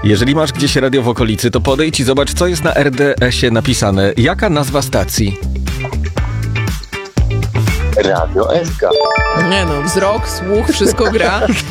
Jeżeli masz gdzieś radio w okolicy, to podejdź i zobacz, co jest na RDS-ie napisane. Jaka nazwa stacji? Radio SK. Nie no, wzrok, słuch, wszystko gra.